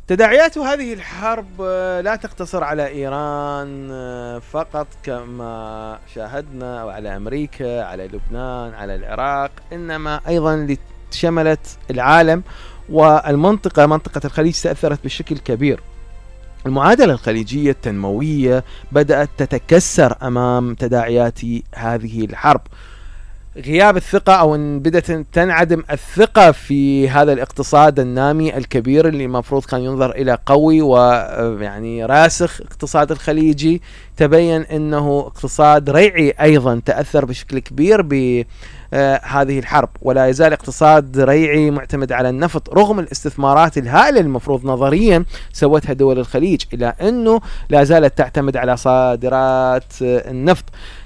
تداعيات هذه الحرب لا تقتصر على إيران فقط كما شاهدنا، أو على أمريكا، على لبنان، على العراق، إنما أيضا شملت العالم والمنطقة. منطقة الخليج تأثرت بشكل كبير. المعادلة الخليجية التنموية بدأت تتكسر أمام تداعيات هذه الحرب. غياب الثقة، أو إن بدأت تنعدم الثقة في هذا الاقتصاد النامي الكبير اللي مفروض كان ينظر إلى قوي ويعني راسخ. اقتصاد الخليجي تبين أنه اقتصاد ريعي أيضا تأثر بشكل كبير بهذه الحرب، ولا يزال اقتصاد ريعي معتمد على النفط رغم الاستثمارات الهائلة المفروض نظريا سوتها دول الخليج، إلى أنه لا زالت تعتمد على صادرات النفط.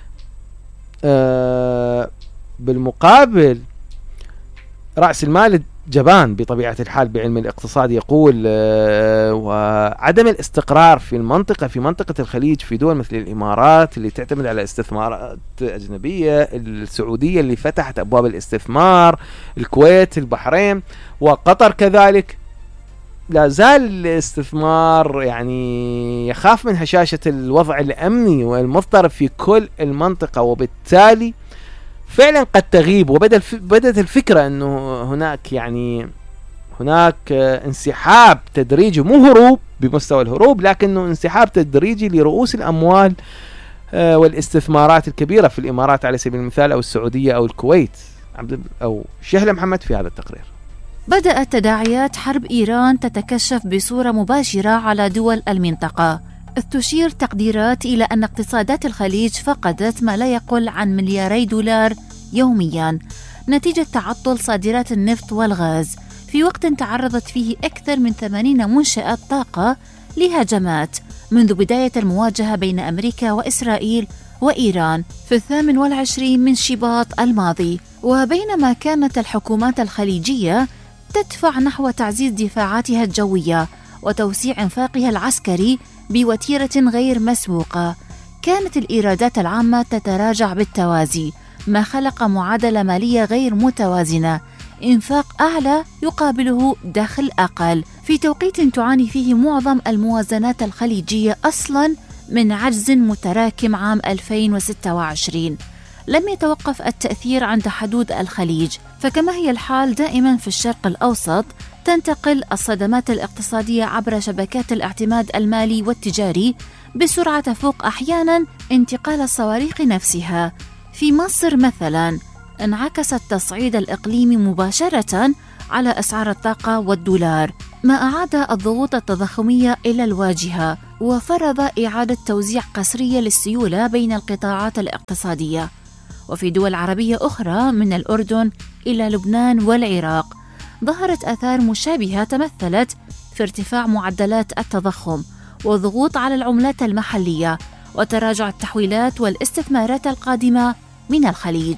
بالمقابل رأس المال جبان بطبيعة الحال بعلم الاقتصاد يقول، وعدم الاستقرار في المنطقة، في منطقة الخليج، في دول مثل الإمارات اللي تعتمد على استثمارات أجنبية، السعودية اللي فتحت أبواب الاستثمار، الكويت، البحرين، وقطر كذلك، لا زال الاستثمار يعني يخاف من هشاشة الوضع الأمني والمضطرب في كل المنطقة، وبالتالي فعلا قد تغيب. وبدت الفكرة أنه هناك انسحاب تدريجي، مو هروب بمستوى الهروب، لكنه انسحاب تدريجي لرؤوس الأموال والاستثمارات الكبيرة في الإمارات على سبيل المثال، أو السعودية أو الكويت. أو شهلة محمد في هذا التقرير. بدأت تداعيات حرب إيران تتكشف بصورة مباشرة على دول المنطقة، إذ تشير تقديرات إلى أن اقتصادات الخليج فقدت ما لا يقل عن $2 يومياً نتيجة تعطل صادرات النفط والغاز، في وقت تعرضت فيه أكثر من 80 منشآت طاقة لهجمات منذ بداية المواجهة بين أمريكا وإسرائيل وإيران في 28 من شباط الماضي. وبينما كانت الحكومات الخليجية تدفع نحو تعزيز دفاعاتها الجوية وتوسيع انفاقها العسكري بوتيرة غير مسبوقة، كانت الإيرادات العامة تتراجع بالتوازي، ما خلق معادلة مالية غير متوازنة، إنفاق أعلى يقابله دخل أقل، في توقيت تعاني فيه معظم الموازنات الخليجية أصلاً من عجز متراكم عام 2026. لم يتوقف التأثير عند حدود الخليج، فكما هي الحال دائما في الشرق الأوسط، تنتقل الصدمات الاقتصادية عبر شبكات الاعتماد المالي والتجاري بسرعة تفوق أحيانا انتقال الصواريخ نفسها. في مصر مثلا انعكس التصعيد الإقليمي مباشرة على أسعار الطاقة والدولار، ما أعاد الضغوط التضخمية إلى الواجهة وفرض إعادة توزيع قسرية للسيولة بين القطاعات الاقتصادية. وفي دول عربية أخرى من الأردن إلى لبنان والعراق ظهرت آثار مشابهة تمثلت في ارتفاع معدلات التضخم وضغوط على العملات المحلية وتراجع التحويلات والاستثمارات القادمة من الخليج.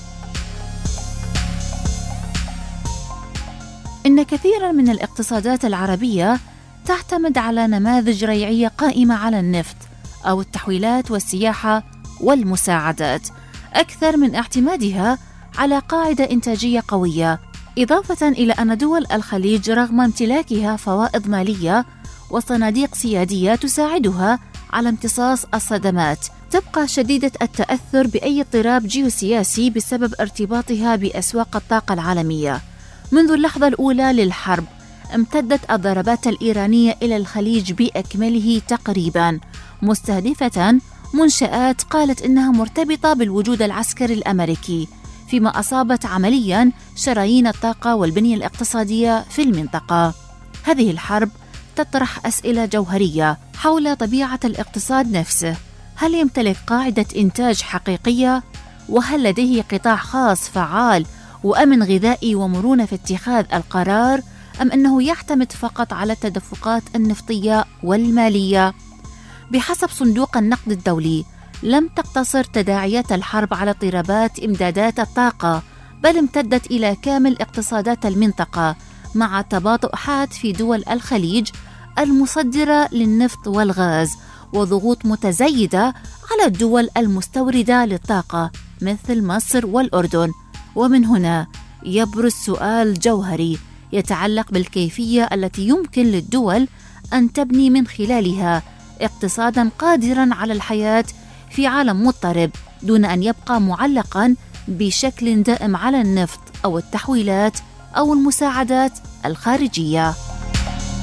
إن كثيراً من الاقتصادات العربية تعتمد على نماذج ريعية قائمة على النفط أو التحويلات والسياحة والمساعدات، أكثر من اعتمادها على قاعدة إنتاجية قوية، إضافة إلى أن دول الخليج رغم امتلاكها فوائض مالية وصناديق سيادية تساعدها على امتصاص الصدمات، تبقى شديدة التأثر بأي اضطراب جيوسياسي بسبب ارتباطها بأسواق الطاقة العالمية. منذ اللحظة الأولى للحرب امتدت الضربات الإيرانية إلى الخليج بأكمله تقريباً، مستهدفة منشآت قالت إنها مرتبطة بالوجود العسكري الأمريكي، فيما أصابت عملياً شرايين الطاقة والبنية الاقتصادية في المنطقة. هذه الحرب تطرح أسئلة جوهرية حول طبيعة الاقتصاد نفسه. هل يمتلك قاعدة إنتاج حقيقية؟ وهل لديه قطاع خاص فعال وأمن غذائي ومرونة في اتخاذ القرار، أم أنه يعتمد فقط على التدفقات النفطية والمالية؟ بحسب صندوق النقد الدولي، لم تقتصر تداعيات الحرب على اضطرابات إمدادات الطاقة، بل امتدت إلى كامل اقتصادات المنطقة، مع تباطؤ حاد في دول الخليج المصدرة للنفط والغاز، وضغوط متزايدة على الدول المستوردة للطاقة مثل مصر والأردن. ومن هنا يبرز سؤال جوهري يتعلق بالكيفية التي يمكن للدول أن تبني من خلالها اقتصاداً قادراً على الحياة في عالم مضطرب دون أن يبقى معلقاً بشكل دائم على النفط أو التحويلات أو المساعدات الخارجية.